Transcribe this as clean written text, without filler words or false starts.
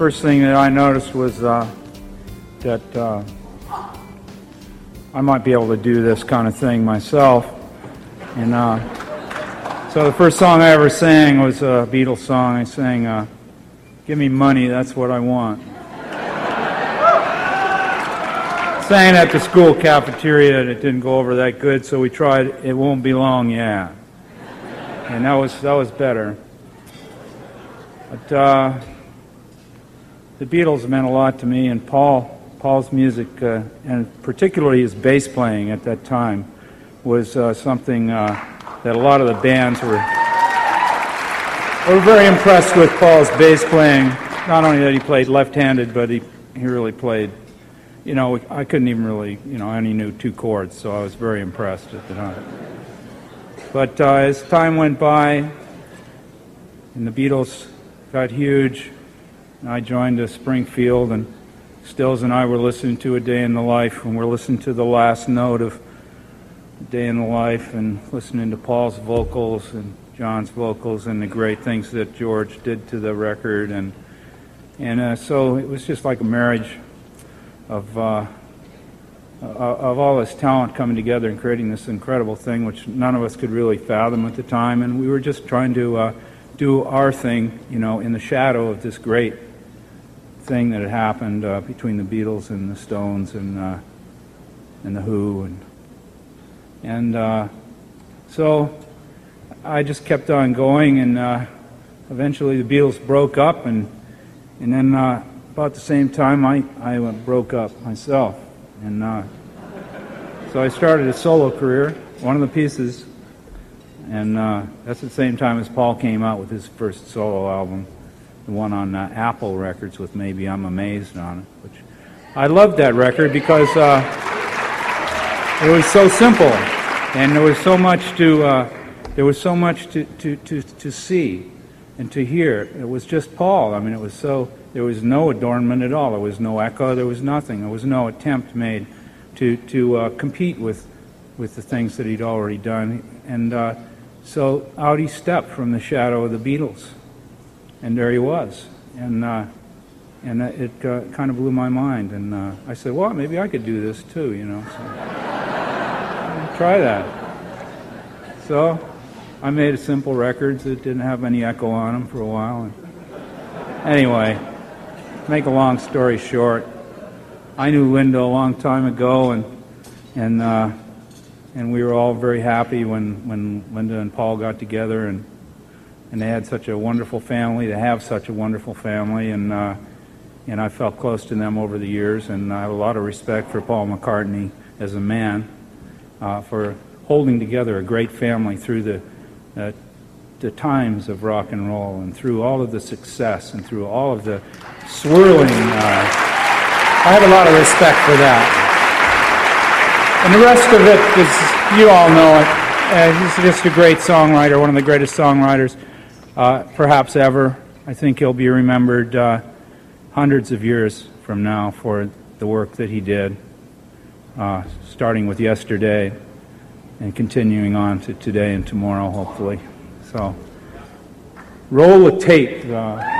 first thing that I noticed was that I might be able to do this kind of thing myself. And so the first song I ever sang was a Beatles song. I sang, "Give me money, that's what I want." Sang at the school cafeteria, and it didn't go over that good, so we tried "It Won't Be Long, Yeah." And that was better. But the Beatles meant a lot to me, and Paul's music, and particularly his bass playing at that time, was something that a lot of the bands were very impressed with. Paul's bass playing. Not only that he played left-handed, but he really played. You know, I couldn't even really, I only knew 2 chords, so I was very impressed at the time. But as time went by, and the Beatles got huge, I joined Springfield, and Stills and I were listening to A Day in the Life, and we're listening to the last note of A Day in the Life, and listening to Paul's vocals and John's vocals and the great things that George did to the record, and so it was just like a marriage of all this talent coming together and creating this incredible thing, which none of us could really fathom at the time, and we were just trying to do our thing, in the shadow of this great thing that had happened between the Beatles and the Stones and the Who, and so I just kept on going, and eventually the Beatles broke up, and then about the same time I broke up myself, and so I started a solo career, one of the pieces, and that's the same time as Paul came out with his first solo album, the one on Apple Records with Maybe I'm Amazed on it, which I loved that record because it was so simple, and there was so much to see and to hear. It was just Paul. I mean, there was no adornment at all. There was no echo. There was nothing. There was no attempt made to compete with the things that he'd already done. And so out he stepped from the shadow of the Beatles, and there he was. And it kind of blew my mind. And I said, well, maybe I could do this too, So try that. So I made a simple record that didn't have any echo on them for a while. And anyway, make a long story short, I knew Linda a long time ago, and we were all very happy when Linda and Paul got together, and they had such a wonderful family, to have such a wonderful family, and I felt close to them over the years, and I have a lot of respect for Paul McCartney as a man, for holding together a great family through the times of rock and roll, and through all of the success, and through all of the swirling. I have a lot of respect for that. And the rest of it is, you all know it. He's just a great songwriter, one of the greatest songwriters perhaps ever. I think he'll be remembered hundreds of years from now for the work that he did, starting with Yesterday and continuing on to today and tomorrow, hopefully. So, roll the tape.